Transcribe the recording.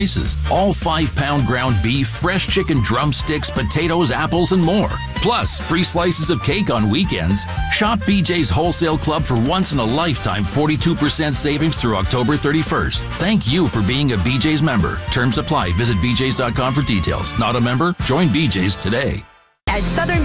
All 5-pound ground beef, fresh chicken drumsticks, potatoes, apples, and more. Plus, free slices of cake on weekends. Shop BJ's Wholesale Club for once-in-a-lifetime 42% savings through October 31st. Thank you for being a BJ's member. Terms apply. Visit bjs.com for details. Not a member? Join BJ's today. At Southern